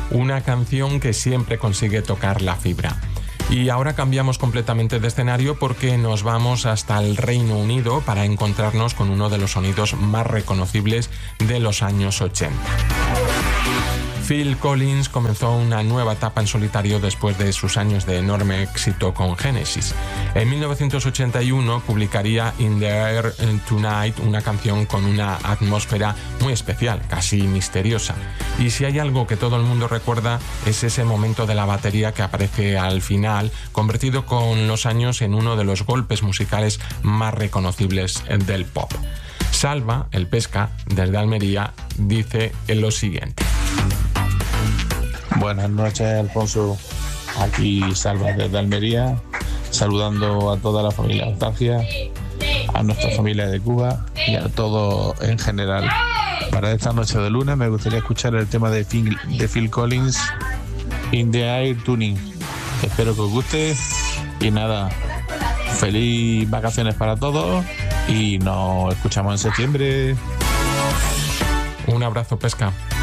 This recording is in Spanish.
una canción que siempre consigue tocar la fibra. Y ahora cambiamos completamente de escenario porque nos vamos hasta el Reino Unido para encontrarnos con uno de los sonidos más reconocibles de los años 80. Phil Collins comenzó una nueva etapa en solitario después de sus años de enorme éxito con Genesis. En 1981 publicaría In the Air Tonight, una canción con una atmósfera muy especial, casi misteriosa. Y si hay algo que todo el mundo recuerda es ese momento de la batería que aparece al final, convertido con los años en uno de los golpes musicales más reconocibles del pop. Salva, el Pesca, desde Almería, dice lo siguiente. Buenas noches, Alfonso. Aquí Salva desde Almería, saludando a toda la familia Nostalgia, a nuestra familia de Cuba y a todos en general. Para esta noche de lunes me gustaría escuchar el tema de Phil Collins, In the Air Tuning. Espero que os guste y nada, feliz vacaciones para todos y nos escuchamos en septiembre. Un abrazo, Pesca.